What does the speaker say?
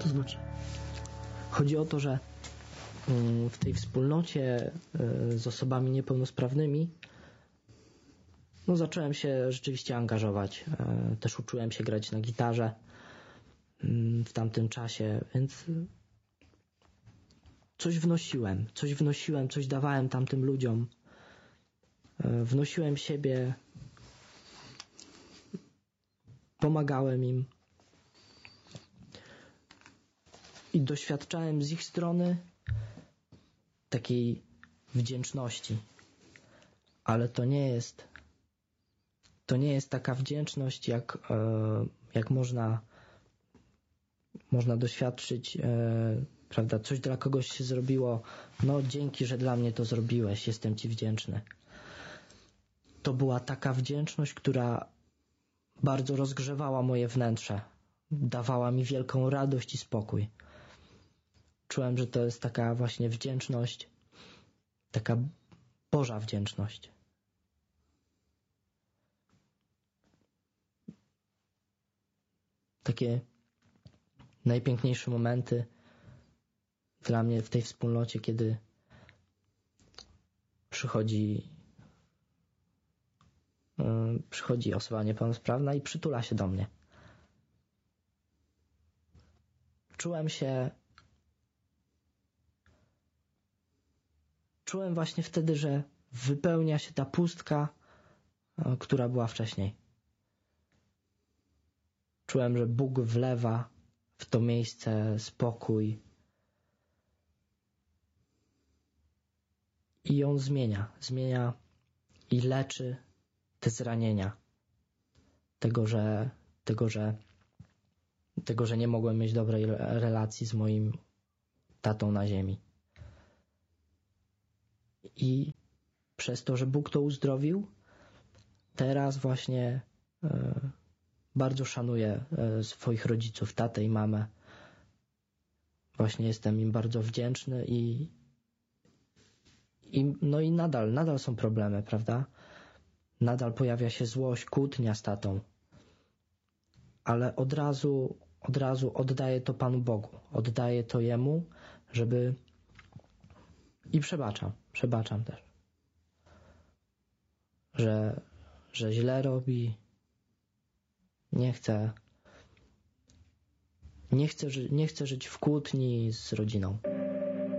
To znaczy? Chodzi o to, że w tej wspólnocie z osobami niepełnosprawnymi zacząłem się rzeczywiście angażować. Też uczyłem się grać na gitarze w tamtym czasie, więc coś wnosiłem, coś dawałem tamtym ludziom. Wnosiłem siebie, pomagałem im i doświadczałem z ich strony takiej wdzięczności. Ale to nie jest taka wdzięczność, jak można doświadczyć, prawda, coś dla kogoś się zrobiło, dzięki, że dla mnie to zrobiłeś, jestem Ci wdzięczny. To była taka wdzięczność, która bardzo rozgrzewała moje wnętrze, dawała mi wielką radość i spokój. Czułem, że to jest taka właśnie wdzięczność, taka Boża wdzięczność. Takie najpiękniejsze momenty dla mnie w tej wspólnocie, kiedy przychodzi osoba niepełnosprawna i przytula się do mnie. Czułem właśnie wtedy, że wypełnia się ta pustka, która była wcześniej. Czułem, że Bóg wlewa w to miejsce spokój i On zmienia i leczy te zranienia tego, że nie mogłem mieć dobrej relacji z moim tatą na ziemi. I przez to, że Bóg to uzdrowił, teraz właśnie bardzo szanuję swoich rodziców, tatę i mamę. Właśnie jestem im bardzo wdzięczny i nadal są problemy, prawda? Nadal pojawia się złość, kłótnia z tatą. Ale od razu oddaję to Panu Bogu. Oddaję to Jemu, i przebaczam też. Że źle robi. Nie chcę żyć w kłótni z rodziną.